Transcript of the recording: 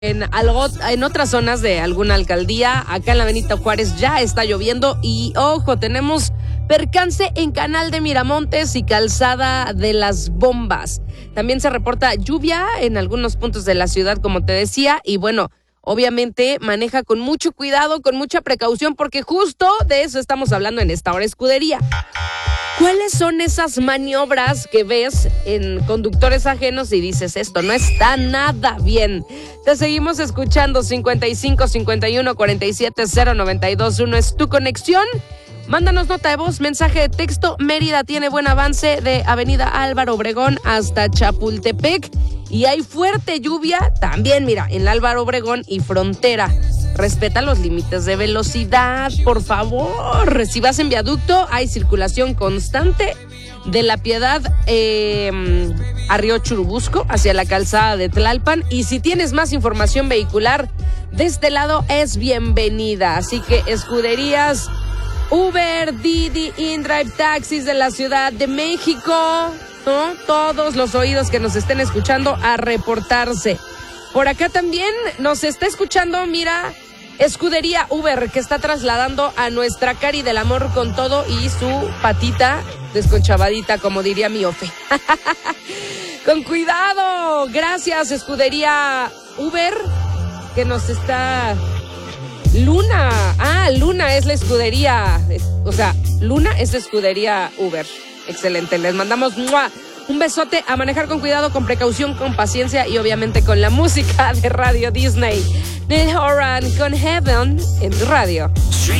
En otras zonas de alguna alcaldía, acá en la Benito Juárez ya está lloviendo y ojo, tenemos percance en Canal de Miramontes y Calzada de las Bombas. También se reporta lluvia en algunos puntos de la ciudad, como te decía, y bueno, obviamente maneja con mucho cuidado, con mucha precaución, porque justo de eso estamos hablando en esta hora, Escudería. ¿Cuáles son esas maniobras que ves en conductores ajenos y dices, esto no está nada bien? Te seguimos escuchando, 55 51 47 0921 es tu conexión. Mándanos nota de voz, mensaje de texto. Mérida tiene buen avance de Avenida Álvaro Obregón hasta Chapultepec y hay fuerte lluvia también, mira, en la Álvaro Obregón y Frontera. Respeta los límites de velocidad, por favor. Si vas en viaducto, hay circulación constante de La Piedad a Río Churubusco hacia la calzada de Tlalpan. Y si tienes más información vehicular de este lado, es bienvenida. Así que escuderías, Uber, Didi, InDrive, taxis de la Ciudad de México, ¿no? Todos los oídos que nos estén escuchando a reportarse. Por acá también nos está escuchando, mira, Escudería Uber, que está trasladando a nuestra Cari del amor con todo y su patita desconchavadita, como diría mi Ofe. Con cuidado. Gracias, Escudería Uber, que nos está... Luna. Luna es la escudería. O sea, Luna es la escudería Uber. Excelente. Les mandamos un besote. A manejar con cuidado, con precaución, con paciencia y obviamente con la música de Radio Disney. Neil Horan con Heaven en tu radio.